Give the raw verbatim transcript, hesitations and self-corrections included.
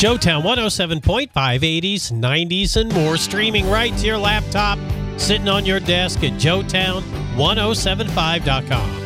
Joetown one oh seven point five, eighties, nineties, and more. Streaming right to your laptop, sitting on your desk at joetown ten seventy-five dot com.